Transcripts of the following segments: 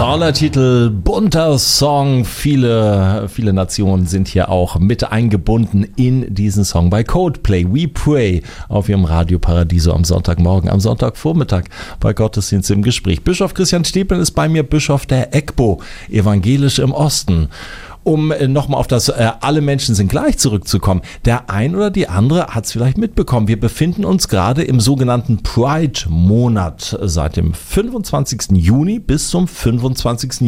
Toller Titel, bunter Song. Viele Nationen sind hier auch mit eingebunden in diesen Song bei Coldplay. We Pray auf ihrem Radio Paradiso am Sonntagmorgen, am Sonntagvormittag bei Gottesdienst im Gespräch. Bischof Christian Stepel ist bei mir, Bischof der EGBO, evangelisch im Osten. Um nochmal auf das alle Menschen sind gleich zurückzukommen. Der ein oder die andere hat es vielleicht mitbekommen. Wir befinden uns gerade im sogenannten Pride-Monat. Seit dem 25. Juni bis zum 25.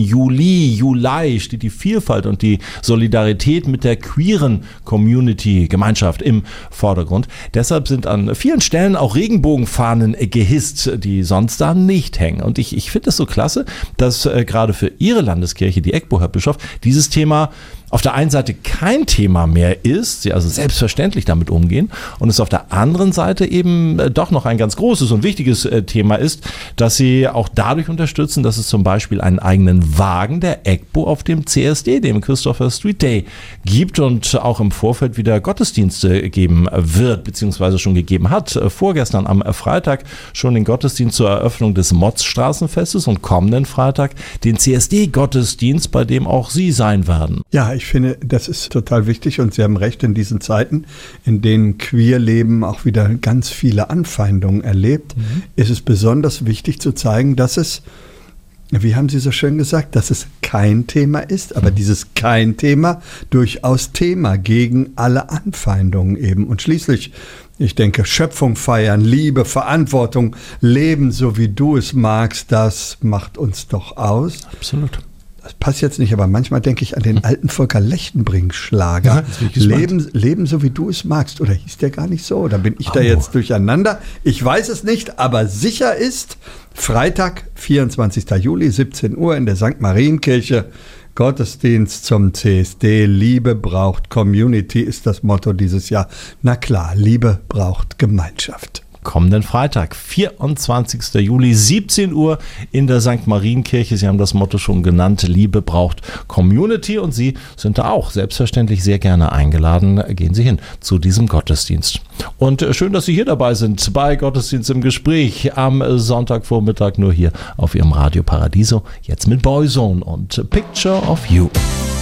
Juli steht die Vielfalt und die Solidarität mit der queeren Community, Gemeinschaft im Vordergrund. Deshalb sind an vielen Stellen auch Regenbogenfahnen gehisst, die sonst da nicht hängen. Und ich finde es so klasse, dass gerade für Ihre Landeskirche, die EGBO, Herr Bischof, dieses Thema auf der einen Seite kein Thema mehr ist, sie also selbstverständlich damit umgehen, und es auf der anderen Seite eben doch noch ein ganz großes und wichtiges Thema ist, dass sie auch dadurch unterstützen, dass es zum Beispiel einen eigenen Wagen der EGBO auf dem CSD, dem Christopher Street Day, gibt und auch im Vorfeld wieder Gottesdienste geben wird, beziehungsweise schon gegeben hat. Vorgestern am Freitag schon den Gottesdienst zur Eröffnung des Motzstraßenfestes und kommenden Freitag den CSD-Gottesdienst, bei dem auch Sie sein werden. Ja, ich finde, das ist total wichtig und Sie haben recht, in diesen Zeiten, in denen Queerleben auch wieder ganz viele Anfeindungen erlebt, ist es besonders wichtig zu zeigen, dass es, wie haben Sie so schön gesagt, dass es kein Thema ist, aber dieses kein Thema durchaus Thema gegen alle Anfeindungen eben. Und schließlich, ich denke, Schöpfung feiern, Liebe, Verantwortung, Leben, so wie du es magst, das macht uns doch aus. Absolut. Das passt jetzt nicht, aber manchmal denke ich an den alten Volker Lechtenbrink-Schlager. Ja, Leben so wie du es magst. Oder hieß der gar nicht so? Oder bin ich da jetzt durcheinander? Ich weiß es nicht, aber sicher ist, Freitag, 24. Juli, 17 Uhr in der St. Marienkirche, Gottesdienst zum CSD. Liebe braucht Community ist das Motto dieses Jahr. Na klar, Liebe braucht Gemeinschaft. Kommenden Freitag, 24. Juli, 17 Uhr in der St. Marienkirche. Sie haben das Motto schon genannt, Liebe braucht Community, und Sie sind da auch selbstverständlich sehr gerne eingeladen. Gehen Sie hin zu diesem Gottesdienst. Und schön, dass Sie hier dabei sind bei Gottesdienst im Gespräch am Sonntagvormittag, nur hier auf Ihrem Radio Paradiso, jetzt mit Boyzone und Picture of You.